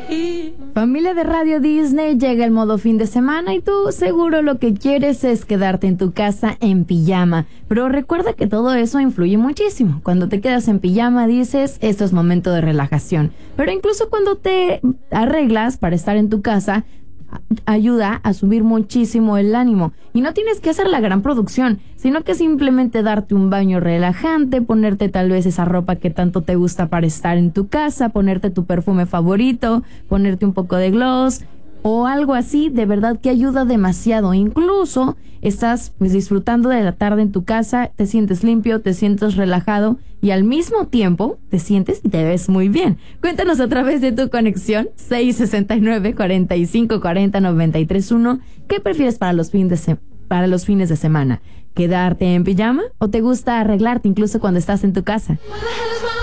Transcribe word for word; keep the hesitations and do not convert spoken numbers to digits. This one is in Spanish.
Familia de Radio Disney, llega el modo fin de semana y tú seguro lo que quieres es quedarte en tu casa en pijama. Pero recuerda que todo eso influye muchísimo. Cuando te quedas en pijama dices, esto es momento de relajación. Pero incluso cuando te arreglas para estar en tu casa, ayuda a subir muchísimo el ánimo. Y no tienes que hacer la gran producción, sino que simplemente darte un baño relajante, ponerte tal vez esa ropa que tanto te gusta para estar en tu casa, ponerte tu perfume favorito, ponerte un poco de gloss o algo así, de verdad que ayuda demasiado. Incluso estás pues disfrutando de la tarde en tu casa, te sientes limpio, te sientes relajado y al mismo tiempo te sientes y te ves muy bien. Cuéntanos a través de tu conexión seis sesenta y nueve, cuarenta y cinco, cuarenta, noventa y tres uno. ¿Qué prefieres para los fines de se- para los fines de semana? ¿Quedarte en pijama o te gusta arreglarte incluso cuando estás en tu casa?